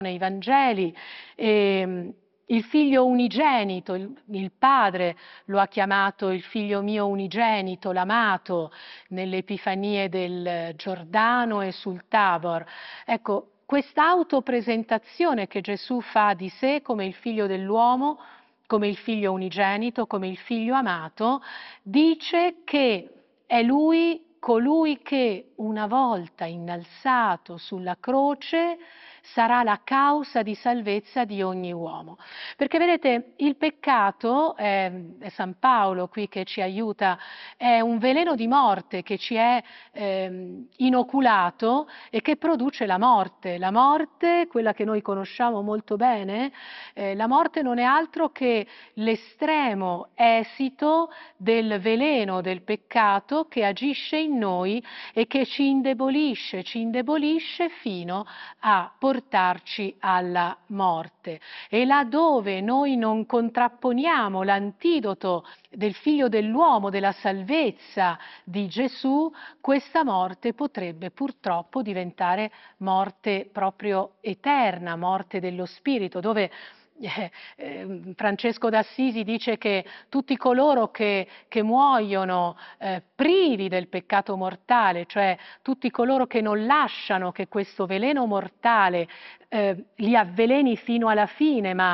nei Vangeli. Il figlio unigenito, il padre lo ha chiamato il figlio mio unigenito, l'amato, nelle Epifanie del Giordano e sul Tabor. Ecco, questa autopresentazione che Gesù fa di sé come il figlio dell'uomo, come il figlio unigenito, come il figlio amato, dice che è lui colui che una volta innalzato sulla croce sarà la causa di salvezza di ogni uomo. Perché vedete, il peccato, è San Paolo qui che ci aiuta, è un veleno di morte che ci è inoculato e che produce la morte. La morte, quella che noi conosciamo molto bene, la morte non è altro che l'estremo esito del veleno del peccato che agisce in noi e che ci indebolisce fino a portarci alla morte. E laddove noi non contrapponiamo l'antidoto del figlio dell'uomo, della salvezza di Gesù, questa morte potrebbe purtroppo diventare morte proprio eterna, morte dello spirito, dove Francesco d'Assisi dice che tutti coloro che muoiono privi del peccato mortale, cioè tutti coloro che non lasciano che questo veleno mortale li avveleni fino alla fine, ma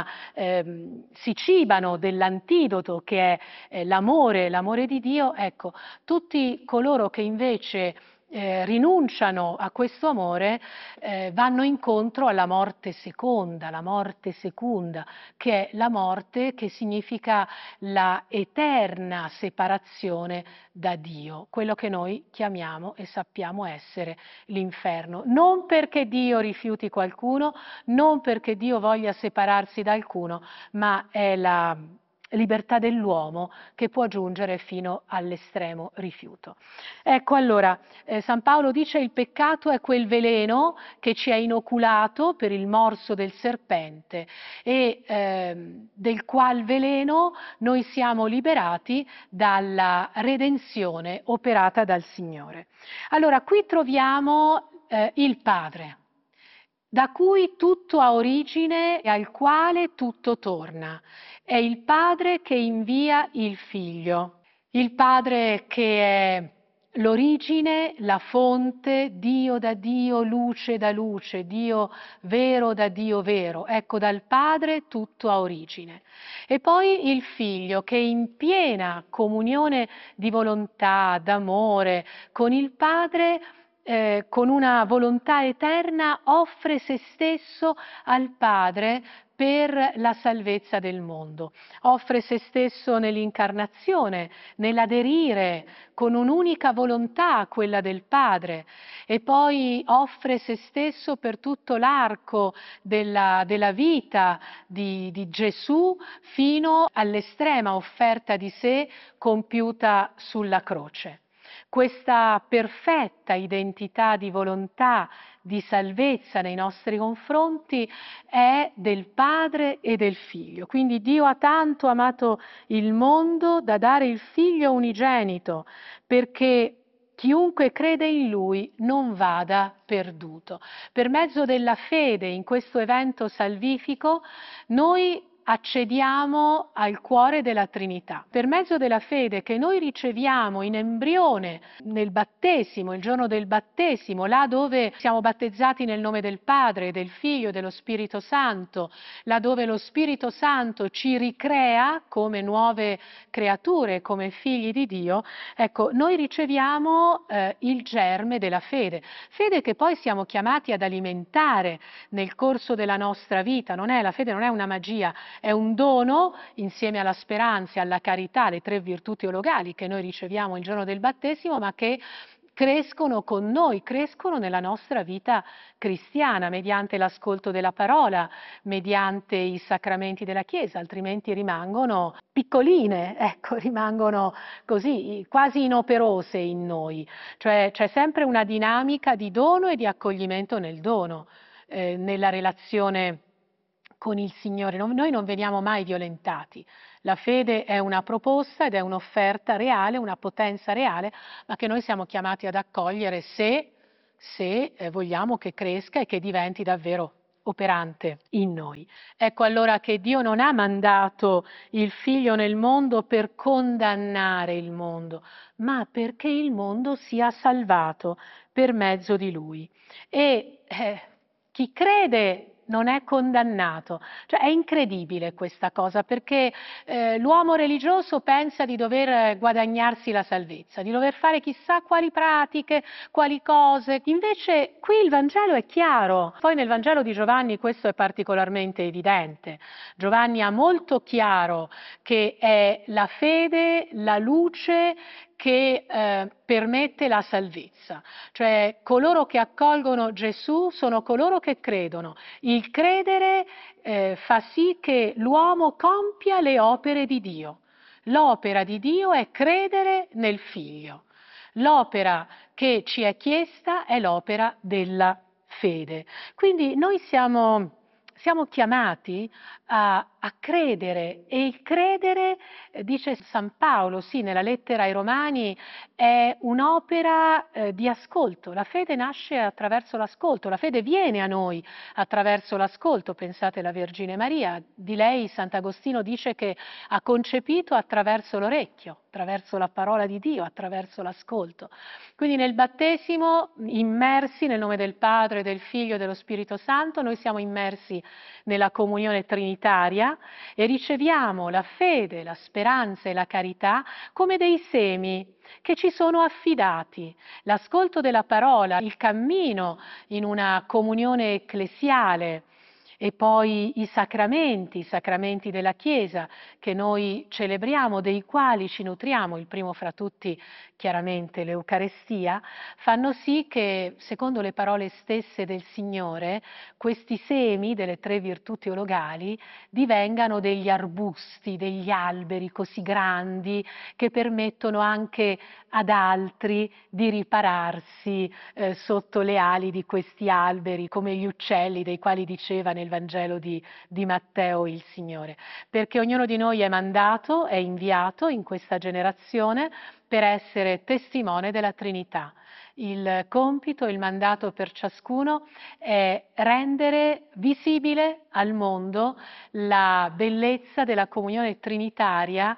si cibano dell'antidoto che è l'amore di Dio, ecco, tutti coloro che invece rinunciano a questo amore vanno incontro alla morte seconda, la morte secunda, che è la morte che significa la eterna separazione da Dio, quello che noi chiamiamo e sappiamo essere l'inferno. Non perché Dio rifiuti qualcuno, non perché Dio voglia separarsi da alcuno, ma è la libertà dell'uomo che può giungere fino all'estremo rifiuto. Ecco allora, San Paolo dice il peccato è quel veleno che ci è inoculato per il morso del serpente e del qual veleno noi siamo liberati dalla redenzione operata dal Signore. Allora, qui troviamo il Padre, da cui tutto ha origine e al quale tutto torna. È il Padre che invia il Figlio, il Padre che è l'origine, la fonte, Dio da Dio, luce da luce, Dio vero da Dio vero. Ecco, dal Padre tutto ha origine. E poi il Figlio che in piena comunione di volontà, d'amore con il Padre, con una volontà eterna, offre se stesso al Padre per la salvezza del mondo. Offre se stesso nell'incarnazione, nell'aderire con un'unica volontà a quella del Padre, e poi offre se stesso per tutto l'arco della vita di Gesù fino all'estrema offerta di sé compiuta sulla croce. Questa perfetta identità di volontà, di salvezza nei nostri confronti è del Padre e del Figlio. Quindi Dio ha tanto amato il mondo da dare il Figlio unigenito, perché chiunque crede in Lui non vada perduto. Per mezzo della fede in questo evento salvifico noi accediamo al cuore della Trinità. Per mezzo della fede che noi riceviamo in embrione nel battesimo, il giorno del battesimo, là dove siamo battezzati nel nome del Padre, del Figlio e dello Spirito Santo, là dove lo Spirito Santo ci ricrea come nuove creature, come figli di Dio, ecco, noi riceviamo il germe della fede che poi siamo chiamati ad alimentare nel corso della nostra vita. La fede non è una magia, è un dono insieme alla speranza e alla carità, le tre virtù teologali che noi riceviamo il giorno del battesimo, ma che crescono con noi, crescono nella nostra vita cristiana, mediante l'ascolto della parola, mediante i sacramenti della Chiesa, altrimenti rimangono piccoline, ecco, rimangono così, quasi inoperose in noi. Cioè c'è sempre una dinamica di dono e di accoglimento nel dono, nella relazione con il Signore. Noi non veniamo mai violentati. La fede è una proposta ed è un'offerta reale, una potenza reale, ma che noi siamo chiamati ad accogliere se vogliamo che cresca e che diventi davvero operante in noi. Ecco allora che Dio non ha mandato il Figlio nel mondo per condannare il mondo, ma perché il mondo sia salvato per mezzo di Lui. E chi crede non è condannato. Cioè, è incredibile questa cosa, perché l'uomo religioso pensa di dover guadagnarsi la salvezza, di dover fare chissà quali pratiche, quali cose. Invece qui il Vangelo è chiaro. Poi nel Vangelo di Giovanni questo è particolarmente evidente. Giovanni ha molto chiaro che è la fede, la luce che permette la salvezza. Cioè coloro che accolgono Gesù sono coloro che credono. Il credere fa sì che l'uomo compia le opere di Dio. L'opera di Dio è credere nel Figlio. L'opera che ci è chiesta è l'opera della fede. Quindi noi siamo chiamati a credere, e il credere, dice San Paolo, sì, nella lettera ai Romani, è un'opera di ascolto. La fede nasce attraverso l'ascolto, la fede viene a noi attraverso l'ascolto. Pensate alla Vergine Maria, di lei Sant'Agostino dice che ha concepito attraverso l'orecchio, attraverso la parola di Dio, attraverso l'ascolto. Quindi nel battesimo, immersi nel nome del Padre, del Figlio e dello Spirito Santo, noi siamo immersi nella comunione trinitaria e riceviamo la fede, la speranza e la carità come dei semi che ci sono affidati. L'ascolto della parola, il cammino in una comunione ecclesiale e poi i sacramenti della Chiesa che noi celebriamo, dei quali ci nutriamo, il primo fra tutti chiaramente l'Eucarestia, fanno sì che, secondo le parole stesse del Signore, questi semi delle tre virtù teologali divengano degli arbusti, degli alberi così grandi che permettono anche ad altri di ripararsi sotto le ali di questi alberi, come gli uccelli dei quali diceva nel Vangelo di Matteo il Signore. Perché ognuno di noi è mandato, è inviato in questa generazione per essere testimone della Trinità. Il compito, il mandato per ciascuno è rendere visibile al mondo la bellezza della comunione trinitaria,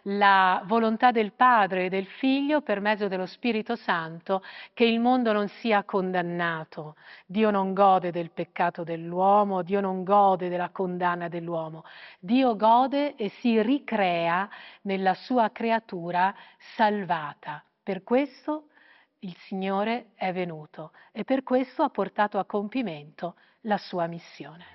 la volontà del Padre e del Figlio per mezzo dello Spirito Santo, che il mondo non sia condannato. Dio non gode del peccato dell'uomo, Dio non gode della condanna dell'uomo. Dio gode e si ricrea nella sua creatura salvata. Per questo il Signore è venuto e per questo ha portato a compimento la sua missione.